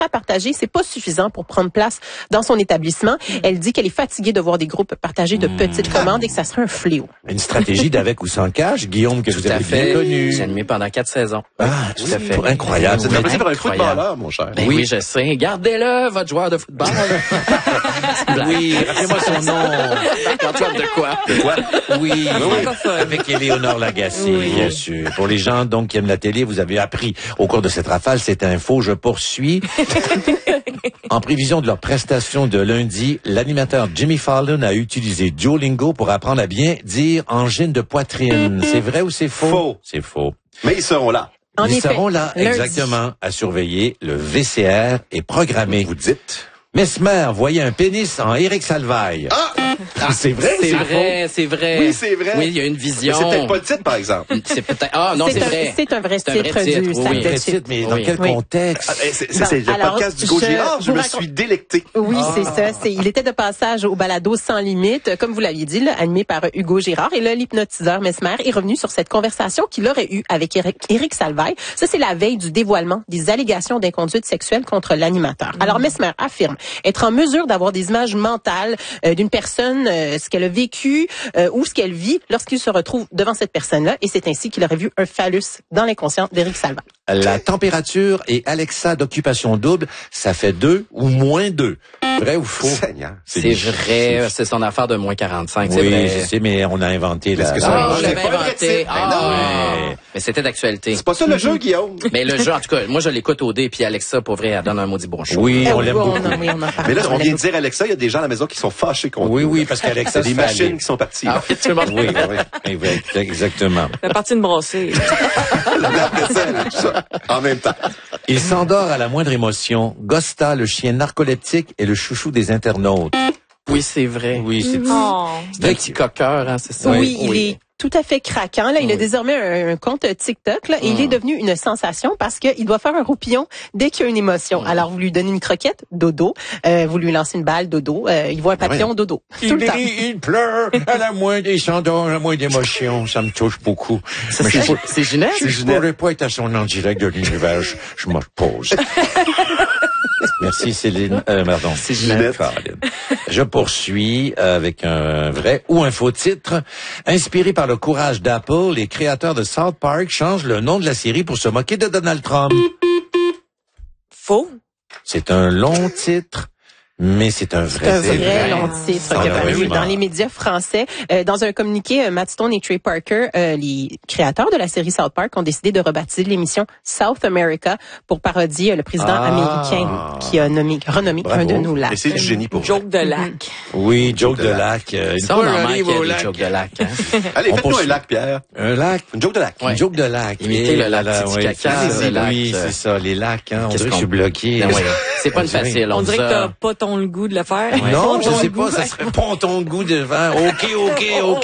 à partager, c'est pas suffisant pour prendre place dans son établissement. Elle dit qu'elle est fatiguée de voir des groupes partager de petites commandes et que ça serait un fléau. Une stratégie d'avec ou sans cash, Guillaume, que vous avez bien connu. J'ai animé pendant 4 saisons. Ah, tout à fait. Incroyable. Vous êtes remplacé par un footballeur, mon cher. Ben oui, je sais. Gardez-le, votre joueur de football. Oui, rappelez-moi son nom. De quoi? Oui, avec Éléonore Lagacé, bien sûr. Pour les gens donc qui aiment la télé, vous avez appris au cours de cette rafale cette info. Je poursuis. En prévision de leur prestation de lundi, l'animateur Jimmy Fallon a utilisé Duolingo pour apprendre à bien dire angine de poitrine. C'est vrai ou c'est faux? Faux. C'est faux. Mais ils seront là. Ils seront là, lundi. exactement, à surveiller. Le VCR est programmé. Vous dites? Mesmer voyait un pénis en Éric Salvaille. C'est vrai ou C'est c'est vrai, c'est vrai. Oui, c'est vrai. Oui, il y a une vision. Mais c'est peut-être pas le titre, par exemple. C'est peut-être... Ah, non, c'est vrai. C'est un vrai C'est un vrai titre titre, du oui. sac de faux? chips. Mais dans quel contexte? C'est le Alors, podcast du Go Girard. Je me suis délecté. Oui, c'est ça. Il était de passage au balado Sans Limite, comme vous l'aviez dit, là, animé par Hugo Girard. Et là, l'hypnotiseur Mesmer est revenu sur cette conversation qu'il aurait eue avec Éric Salvaille. Ça, c'est la veille du dévoilement des allégations d'inconduite sexuelle contre l'animateur. Alors, Mesmer affirme être en mesure d'avoir des images mentales d'une personne, ce qu'elle a vécu ou ce qu'elle vit lorsqu'il se retrouve devant cette personne-là. Et c'est ainsi qu'il aurait vu un phallus dans l'inconscient d'Éric Salvaille. La température et Alexa d'occupation double, ça fait 2 ou moins 2. Vrai ou faux? Seigneur. C'est vrai, c'est son affaire de moins 45, c'est Oui, vrai. je sais, mais on a inventé Est-ce la... que ça- Ah, C'est je l'avais pas le vrai inventé. titre. Ah, mais c'était d'actualité. C'est pas ça le jeu, Guillaume. Mais le jeu, en tout cas, moi, je l'écoute au dé, puis Alexa, pour vrai, elle donne un maudit bon show. Oui, on l'aime beaucoup. Oui, on en parle. Mais là, on vient de dire Alexa, il y a des gens à la maison qui sont fâchés contre Oui, nous. oui, parce qu'Alexa, C'est des se fait machines aller. qui sont parties. Ah, tout le monde. Oui, oui, exactement. La partie de brasser. En même temps. Il s'endort à la moindre émotion. Gosta, le chien narcoleptique, est le chouchou des internautes. Oui, c'est vrai. Oui, c'est... Oh. C'est un petit coqueur, hein, c'est ça? Oui, il est tout à fait craquant. Là, il a désormais un compte TikTok là, et il est devenu une sensation parce qu'il doit faire un roupillon dès qu'il y a une émotion. Alors, vous lui donnez une croquette, dodo. Vous lui lancez une balle, dodo. Il voit un papillon, dodo. Tout le temps. Il pleure à la moindre, il s'endort à la moindre émotion. Ça me touche beaucoup. Ça, Mais c'est Ginette? je pourrais pas être à son en direct de l'univers. Je me repose. Merci Céline. Pardon. C'est Ginette. Caroline. Je poursuis avec un vrai ou un faux titre. Inspiré par le courage d'Apple, les créateurs de South Park changent le nom de la série pour se moquer de Donald Trump. Faux. C'est un long titre, mais c'est un C'est un vrai vrai long titre qui a paru Malheureusement. dans les médias français. Dans un communiqué, Matt Stone et Trey Parker, les créateurs de la série South Park, ont décidé de rebaptiser l'émission South America pour parodier le président américain qui a renommé Bravo. un de nos Et lacs. c'est du génie pour vous. Joke de lac. Oui, joke de lac. Une Ça, fois, on en manque, j'arrive il y a au des lac. jokes de lac. Hein. Allez, On faites-nous un poursuit. lac, Pierre. Un lac. Une joke de lac. Ouais. Une joke de lac. Imitez le lac là, Titicaca, allez-y, le lac, oui, c'est ça, les lacs. Hein. On qu'est-ce dirait que je suis qu'on- bloqué. Ben ouais. C'est pas une dirait- facile, On dirait que t'as ça. pas ton le goût de le faire. Non, Pas je ton sais le goût. pas, ça serait ponton de goût devant. OK. OK,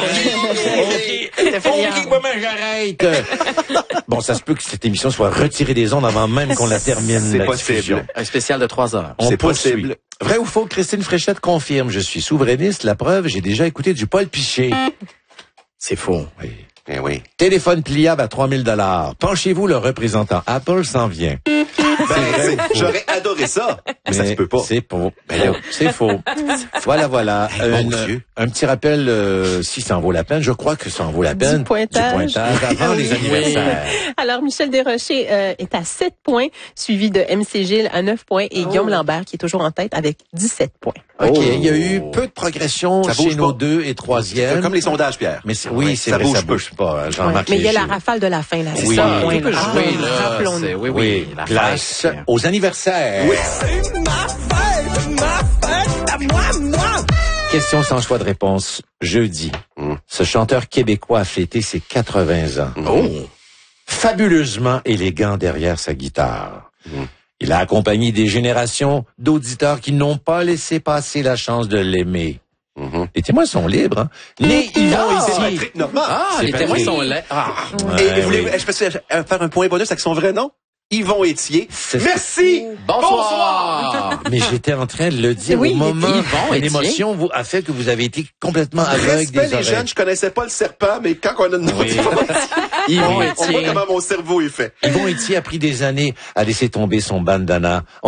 moi, j'arrête. Bon, ça se peut que cette émission soit retirée des ondes avant même qu'on la termine. C'est la possible. diffusion. Un spécial de 3 heures. On C'est poursuit. possible. Vrai ou faux, Christine Fréchette confirme. Je suis souverainiste. La preuve, j'ai déjà écouté du Paul Piché. C'est faux. Oui. Eh oui. Téléphone pliable à 3000 $. Penchez-vous, le représentant Apple s'en vient. J'aurais adoré ça. Mais ça se peut pas. C'est faux. C'est faux. Voilà. Mon Dieu. Un petit rappel, si ça en vaut la peine. Je crois que ça en vaut la peine. Du pointage. Avant les anniversaires. Alors, Michel Desrochers est à 7 points, suivi de MC Gilles à 9 points et Guillaume Lambert qui est toujours en tête avec 17 points. OK. Il y a eu peu de progression Ça chez bouge nos pas. 2 et 3e. Comme les sondages, Pierre. Mais oui, c'est vrai, ça bouge pas. Hein, Jean-Marc Mais il y a la Léger. rafale de la fin, là. Oui. C'est ça, On point, peut là. jouer, là. Rappelons-nous. C'est- Oui, la place fête. aux anniversaires. Oui. Question sans choix de réponse. Jeudi, ce chanteur québécois a fêté ses 80 ans. Oh! Fabuleusement élégant derrière sa guitare. Il a accompagné des générations d'auditeurs qui n'ont pas laissé passer la chance de l'aimer. Les témoins sont libres. Hein? Mais ils vont C'est ici. Patrick Normand. Ah, C'est les témoins Patrick. sont là. Ah! Et Ouais, voulez-vous, oui. je peux faire un point bonus avec son vrai nom? Yvon Étier. C'est- Merci. Bonsoir. Mais j'étais en train de le dire Oui, au moment Yvon où Étier. l'émotion vous a fait que vous avez été complètement aveugle Respect des les oreilles. jeunes, je connaissais pas le serpent, mais quand on a demandé, Oui. Yvon on voit Étier. comment mon cerveau est fait. Yvon Étier a pris des années à laisser tomber son bandana.